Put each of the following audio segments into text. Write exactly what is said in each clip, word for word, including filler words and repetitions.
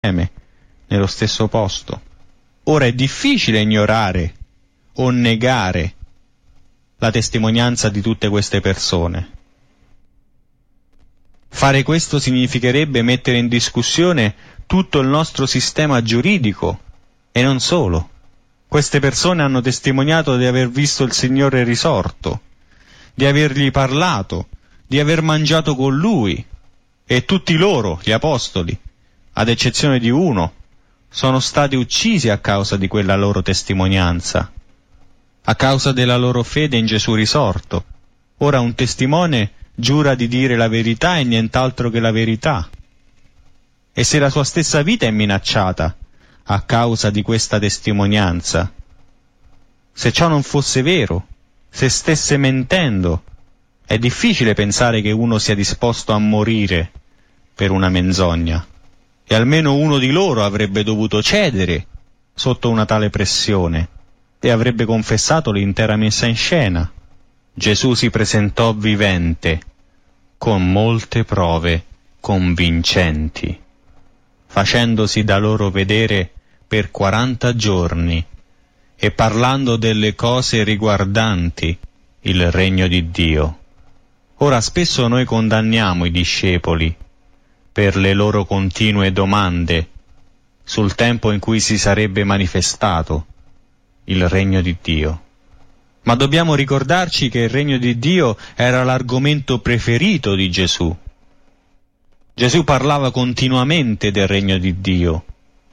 nello stesso posto. Ora è difficile ignorare o negare la testimonianza di tutte queste persone. Fare questo significherebbe mettere in discussione tutto il nostro sistema giuridico, e non solo. Queste persone hanno testimoniato di aver visto il Signore risorto, di avergli parlato, di aver mangiato con Lui, e tutti loro, gli apostoli, ad eccezione di uno, sono stati uccisi a causa di quella loro testimonianza, a causa della loro fede in Gesù risorto. Ora un testimone giura di dire la verità e nient'altro che la verità. E se la sua stessa vita è minacciata a causa di questa testimonianza, se ciò non fosse vero, se stesse mentendo, è difficile pensare che uno sia disposto a morire per una menzogna. E almeno uno di loro avrebbe dovuto cedere sotto una tale pressione e avrebbe confessato l'intera messa in scena. Gesù si presentò vivente, con molte prove convincenti, facendosi da loro vedere per quaranta giorni e parlando delle cose riguardanti il regno di Dio. Ora spesso noi condanniamo i discepoli per le loro continue domande sul tempo in cui si sarebbe manifestato il regno di Dio. Ma dobbiamo ricordarci che il regno di Dio era l'argomento preferito di Gesù. Gesù parlava continuamente del regno di Dio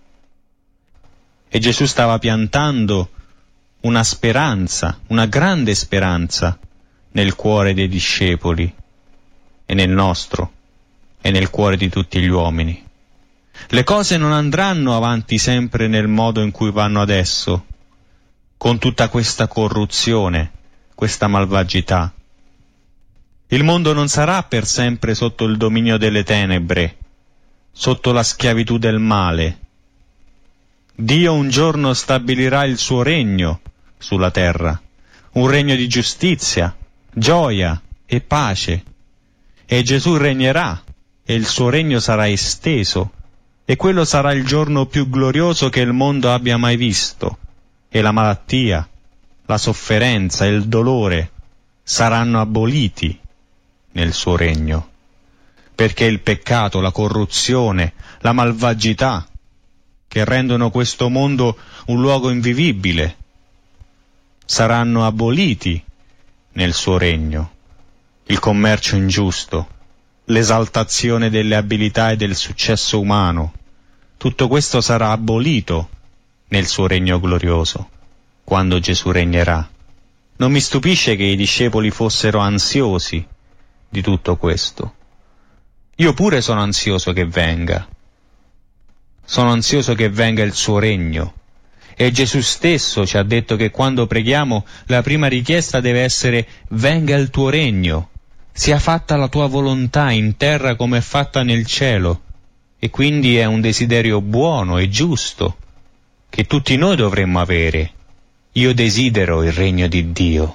e Gesù stava piantando una speranza, una grande speranza nel cuore dei discepoli e nel nostro e nel cuore di tutti gli uomini. Le cose non andranno avanti sempre nel modo in cui vanno adesso, con tutta questa corruzione, questa malvagità. Il mondo non sarà per sempre sotto il dominio delle tenebre, sotto la schiavitù del male. Dio un giorno stabilirà il suo regno sulla terra, un regno di giustizia, gioia e pace. E Gesù regnerà, e il suo regno sarà esteso, e quello sarà il giorno più glorioso che il mondo abbia mai visto, e la malattia, la sofferenza e il dolore saranno aboliti nel suo regno, perché il peccato, la corruzione, la malvagità, che rendono questo mondo un luogo invivibile, saranno aboliti nel suo regno. Il commercio ingiusto, l'esaltazione delle abilità e del successo umano, tutto questo sarà abolito nel suo regno glorioso, quando Gesù regnerà. Non mi stupisce che i discepoli fossero ansiosi di tutto questo. Io pure sono ansioso che venga. Sono ansioso che venga il suo regno. E Gesù stesso ci ha detto che quando preghiamo la prima richiesta deve essere: venga il tuo regno, sia fatta la tua volontà in terra come è fatta nel cielo. E quindi è un desiderio buono e giusto che tutti noi dovremmo avere. Io desidero il regno di Dio.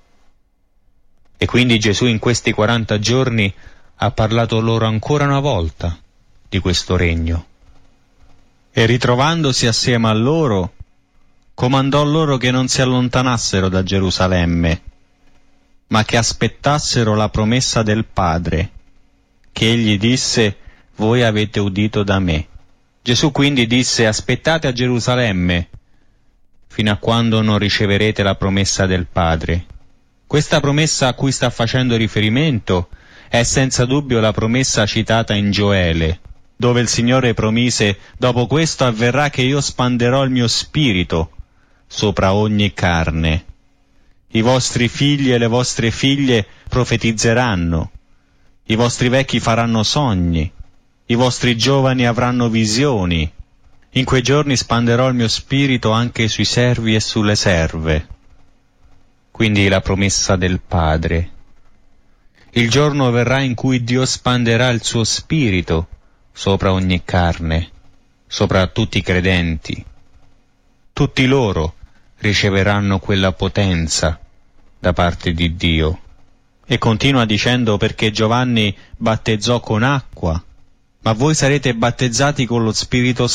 E quindi Gesù in questi quaranta giorni ha parlato loro ancora una volta di questo regno. E ritrovandosi assieme a loro, comandò loro che non si allontanassero da Gerusalemme, ma che aspettassero la promessa del Padre, che egli disse: voi avete udito da me. Gesù quindi disse: aspettate a Gerusalemme fino a quando non riceverete la promessa del Padre. Questa promessa a cui sta facendo riferimento è senza dubbio la promessa citata in Gioele, dove il Signore promise: dopo questo avverrà che io spanderò il mio spirito sopra ogni carne. I vostri figli e le vostre figlie profetizzeranno, i vostri vecchi faranno sogni, i vostri giovani avranno visioni. In quei giorni spanderò il mio spirito anche sui servi e sulle serve. Quindi la promessa del Padre. Il giorno verrà in cui Dio spanderà il suo spirito sopra ogni carne, sopra tutti i credenti. Tutti loro riceveranno quella potenza da parte di Dio. E continua dicendo: perché Giovanni battezzò con acqua, ma voi sarete battezzati con lo Spirito